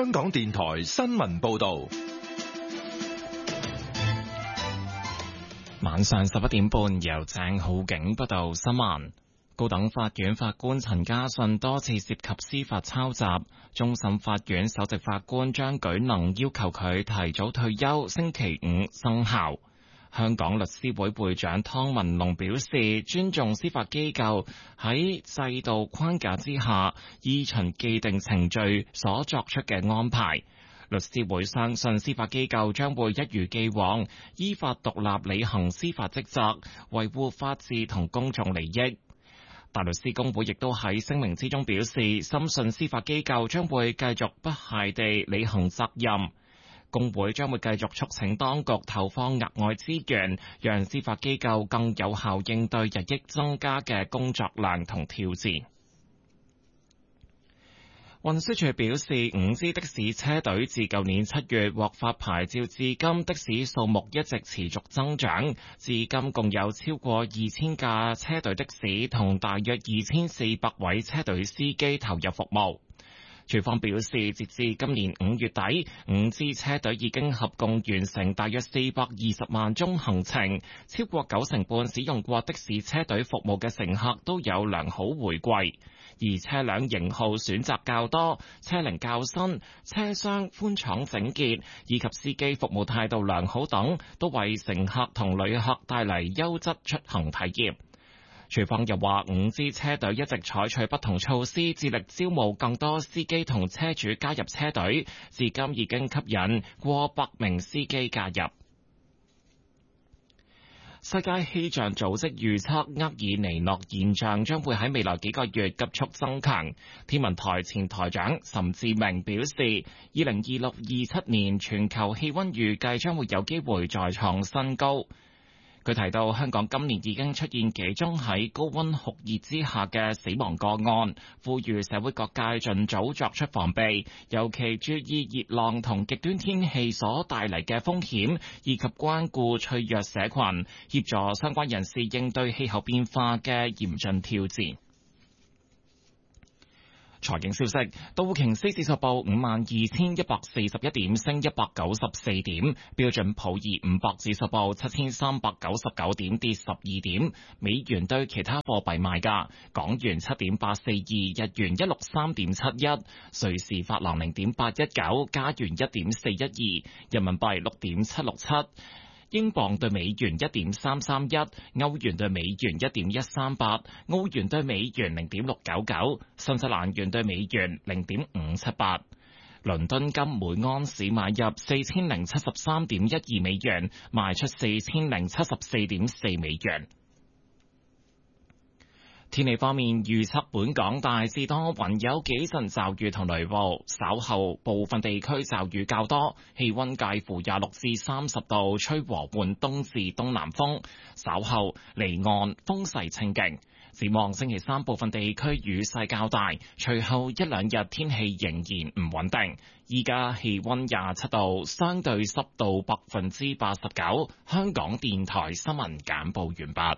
香港電台新聞報道。 晚上11點半，由鄭浩景報道新聞。高等法院法官陳家信多次涉及司法抄襲，終審法院首席法官張舉能要求佢提早退休，星期五生效。香港律師會會長湯文龍表示，尊重司法機構喺制度框架之下，依循既定程序所作出嘅安排。律師會相信司法機構將會一如既往，依法獨立履行司法職責，維護法治同公眾利益。大律師公會亦都喺聲明之中表示，深信司法機構將會繼續不懈地履行責任。公會將會繼續促請當局投放額外資源，讓司法機構更有效應對日益增加嘅工作量同挑戰。運輸署表示，5支的士車隊自舊年7月獲發牌照至今，的士數目一直持續增長，至今共有超過2000架車隊的士同大約2400位車隊司機投入服務。署方表示，截至今年5月底，5支車隊已經合共完成大約420萬宗行程，超過90半使用過的士車隊服務嘅乘客都有良好回饋。而車輛型號選擇較多、車齡較新、車廂寬敞整潔，以及司機服務態度良好等，都為乘客同旅客帶嚟優質出行體驗。署方又話，5支車隊一直採取不同措施，致力招募更多司機同車主加入車隊，至今已經吸引過百名司機加入。世界氣象組織預測厄爾尼諾現象將會喺未來幾個月急速增強。天文台前台長岑志明表示，2026-27年全球氣溫預計將會有機會再創新高。佢提到，香港今年已經出現幾宗喺高溫酷熱之下嘅死亡個案，呼籲社會各界盡早作出防備，尤其注意熱浪同極端天氣所帶嚟嘅風險，以及關顧脆弱社群，協助相關人士應對氣候變化嘅嚴峻挑戰。財經消息，道瓊斯指數報52,141點，升194點；標準普爾500指數報7,399點，跌12點。美元對其他貨幣賣價：港元7.842，日元163.71，瑞士法郎0.819，加元1.412，人民幣6.767。英鎊對美元1.331，歐元對美元1.138，澳元對美元0.699，新西蘭元對美元0.578。倫敦金每安士買入4073.12美元，賣出4074.4美元。天氣方面，預測本港大致多雲，有幾陣驟雨同雷暴，稍後部分地區驟雨較多，氣溫介乎26至30度，吹和緩東至東南風，稍後離岸風勢清勁。展望星期三部分地區雨勢較大，隨後一兩日天氣仍然唔穩定。依家氣溫27度，相對濕度89%。香港電台新聞簡報完畢。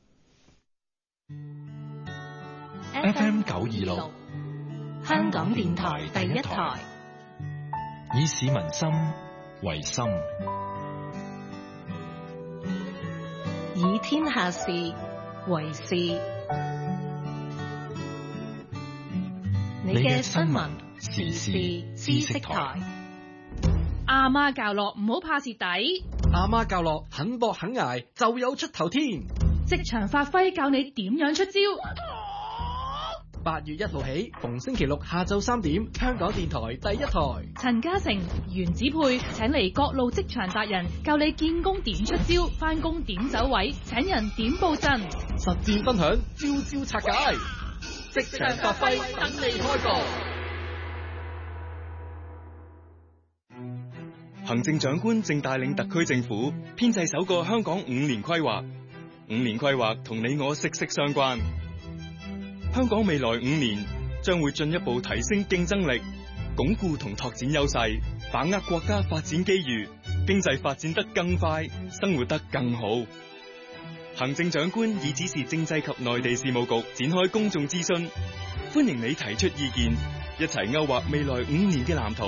FM 926， 香港電台第一台， 以市民心為心， 以天下事為事。你嘅新聞時事知識台。 阿媽教落唔好怕蝕底， 阿媽教落肯搏肯捱就有出頭天。 職場發揮教你點樣出招。 8月1號起，逢星期六下晝3點，香港電台第一台。 陳嘉誠、袁子佩請嚟各路職場達人，教你見工點出招，翻工點走位，請人點布陣， 實戰分享，招招拆解，職場發揮等你開講。 行政長官正帶領特區政府編製首個香港5年規劃，5年規劃同你我息息相關。香港未來5年將會進一步提升競爭力，鞏固同拓展優勢，把握國家發展機遇，經濟發展得更快，生活得更好。行政長官已指示政制及內地事務局展開公眾諮詢，歡迎你提出意見， 一齊勾畫未來5年嘅藍圖。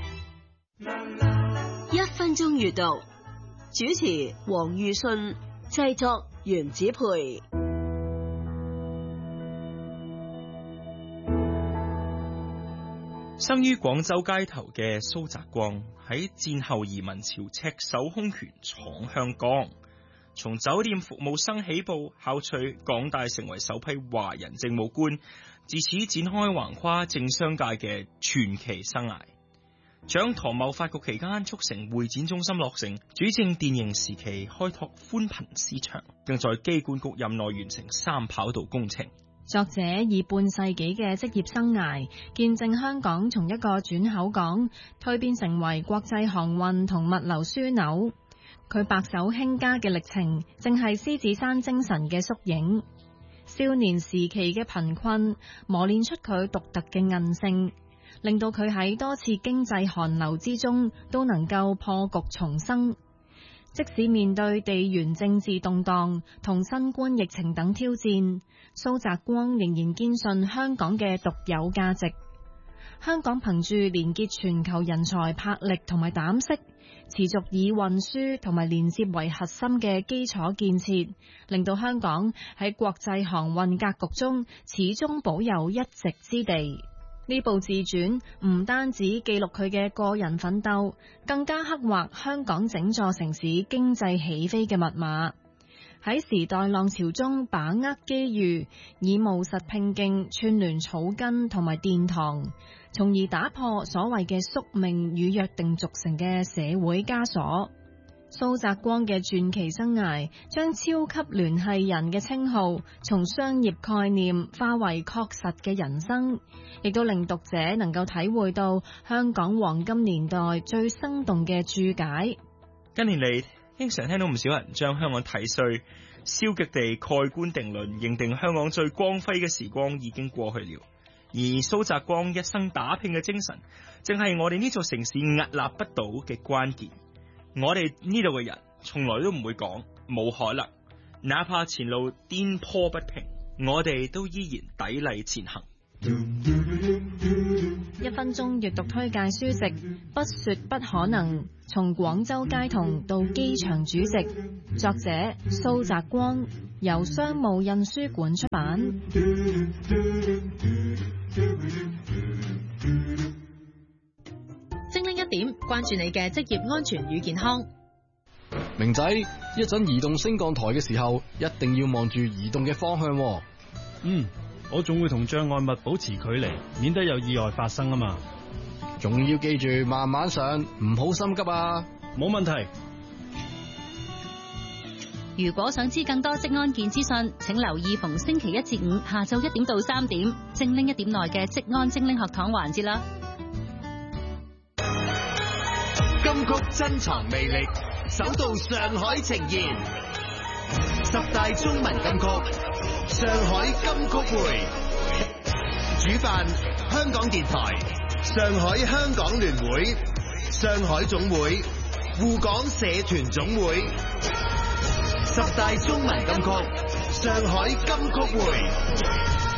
1分鐘閱讀，主持黃裕信，製作袁子培。 生於廣州街頭嘅蘇澤光喺戰後移民潮赤手空拳闖香港，從酒店服務生起步，考取港大成為首批華人政務官，自此展開橫跨政商界嘅傳奇生涯。掌舵貿發局期間促成會展中心落成，主政電盈時期開拓寬頻市場，更在機管局任內完成3跑道工程。 作者以半世紀嘅職業生涯，見證香港從一個轉口港蛻變成為國際航運同物流樞紐。佢白手興家嘅歷程，正係獅子山精神嘅縮影。少年時期嘅貧困磨練出佢獨特嘅韌性，令到佢喺多次經濟寒流之中都能夠破局重生。即使面對地緣政治動盪同新冠疫情等挑戰，蘇澤光仍然堅信香港嘅獨有價值。香港憑住連結全球人才魄力同埋膽識，持續以運輸同埋連接為核心嘅基礎建設，令到香港喺國際航運格局中始終保有一席之地。呢部自傳唔單止記錄佢嘅個人奮鬥，更加刻畫香港整座城市經濟起飛嘅密碼。喺時代浪潮中把握機遇，以務實拼勁串聯草根同埋殿堂，從而打破所謂嘅宿命與約定俗成嘅社會枷鎖。蘇澤光嘅傳奇生涯，將超級聯繫人嘅稱號從商業概念化為確實嘅人生，亦都令讀者能夠體會到香港黃金年代最生動嘅注解。 近年嚟，經常聽到唔少人將香港睇衰，消極地蓋棺定論，認定香港最光輝嘅時光已經過去了。而蘇澤光一生打拼嘅精神，正係我哋呢座城市屹立不倒嘅關鍵。我哋呢度嘅人從來都唔會講冇可能，哪怕前路顛簸不平，我哋都依然砥礪前行。 1分鐘閱讀推介書籍《不說不可能》，從廣州街童到機場主席，作者蘇澤光，由商務印書館出版。 精靈一點，關注你嘅職業安全與健康。 明仔，一陣移動升降台嘅時候，一定要望住移動嘅方向。 我仲會同障礙物保持距離，免得有意外發生啊嘛。 仲要記住慢慢上，唔好心急啊。 冇問題。 如果想知更多職安健資訊，請留意逢星期1至5下晝1點到3點，精靈一點內嘅職安精靈學堂環節啦。 金曲珍藏魅力，首度上海呈現10大中文金曲，上海金曲會，主辦香港電台、上海香港聯會、上海總會、滬港社團總會。10大中文金曲，上海金曲會。